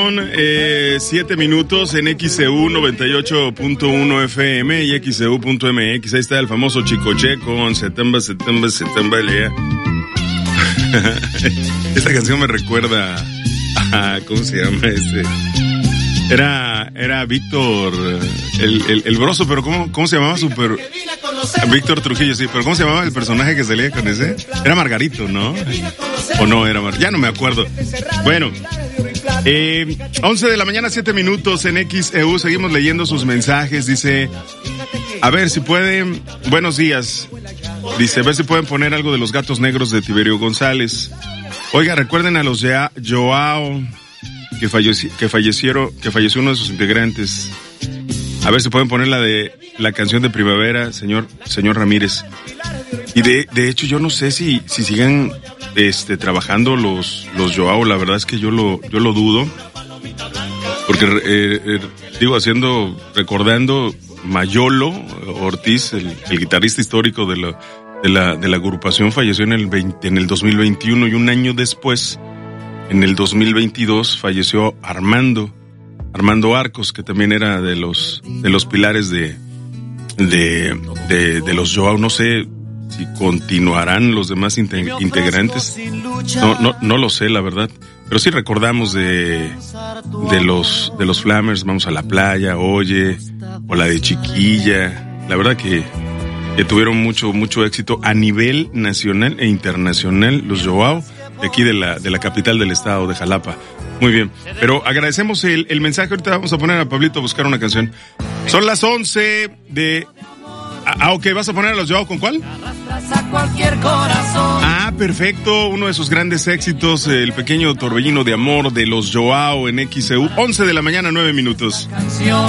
7 minutos en XEU 98.1 FM y XEU.mx. Ahí está el famoso Chicoche con Setamba, lea. Esta canción me recuerda a, ¿cómo se llama este? Era Víctor, el broso, pero ¿cómo se llamaba? Víctor Trujillo, sí, pero ¿cómo se llamaba el personaje que salía con ese? Era Margarito, ¿no? ¿O no era Margarito? Ya no me acuerdo. Bueno, 11 de la mañana, 7 minutos en XEU, seguimos leyendo sus mensajes, dice, a ver si pueden, buenos días, dice, a ver si pueden poner algo de los Gatos Negros de Tiberio González. Oiga, recuerden a los Joao, que falleció uno de sus integrantes. A ver si pueden poner la canción de Primavera, señor Ramírez. Y de hecho yo no sé si sigan trabajando los Joao, la verdad es que yo lo dudo. Porque recordando Mayolo Ortiz, el guitarrista histórico de la agrupación, falleció en el 2021 y un año después, en el 2022, falleció Armando Arcos, que también era de los pilares de los Joao. No sé si continuarán los demás integrantes. No lo sé, la verdad. Pero sí recordamos de los Flamers, Vamos a la Playa, Oye, o la de Chiquilla. La verdad que tuvieron mucho éxito a nivel nacional e internacional los Joao, de aquí de la capital del estado, de Jalapa. Muy bien, pero agradecemos el mensaje. Ahorita vamos a poner a Pablito a buscar una canción. Son las 11 de... ok, ¿vas a poner a los Joao con cuál? Perfecto, uno de sus grandes éxitos, el pequeño torbellino de amor de los Joao en XEU. 11 de la mañana, 9 minutos.